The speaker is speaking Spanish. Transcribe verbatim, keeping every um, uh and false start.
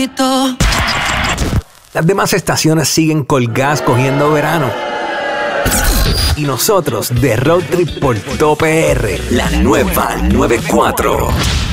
favorito. Las demás estaciones siguen colgadas cogiendo verano. Y nosotros de Road Trip por Top P R, la nueva noventa y cuatro.